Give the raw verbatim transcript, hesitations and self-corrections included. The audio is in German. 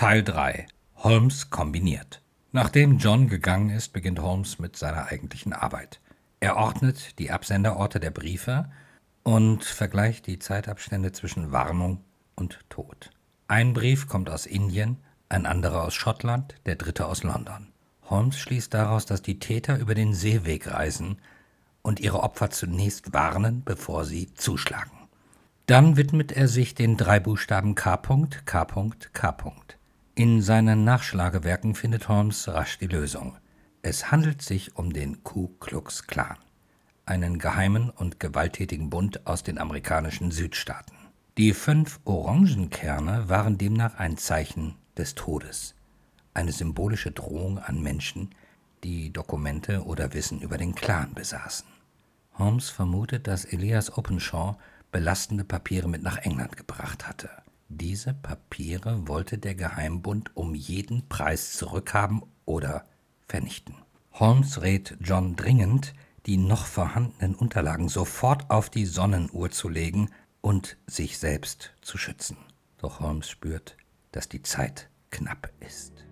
Teil drei. Holmes kombiniert. Nachdem John gegangen ist, beginnt Holmes mit seiner eigentlichen Arbeit. Er ordnet die Absenderorte der Briefe und vergleicht die Zeitabstände zwischen Warnung und Tod. Ein Brief kommt aus Indien, ein anderer aus Schottland, der dritte aus London. Holmes schließt daraus, dass die Täter über den Seeweg reisen und ihre Opfer zunächst warnen, bevor sie zuschlagen. Dann widmet er sich den drei Buchstaben K. K. K. In seinen Nachschlagewerken findet Holmes rasch die Lösung. Es handelt sich um den Ku Klux Klan, einen geheimen und gewalttätigen Bund aus den amerikanischen Südstaaten. Die fünf Orangenkerne waren demnach ein Zeichen des Todes, eine symbolische Drohung an Menschen, die Dokumente oder Wissen über den Klan besaßen. Holmes vermutet, dass Elias Openshaw belastende Papiere mit nach England gebracht hatte. Diese Papiere wollte der Geheimbund um jeden Preis zurückhaben oder vernichten. Holmes rät John dringend, die noch vorhandenen Unterlagen sofort auf die Sonnenuhr zu legen und sich selbst zu schützen. Doch Holmes spürt, dass die Zeit knapp ist.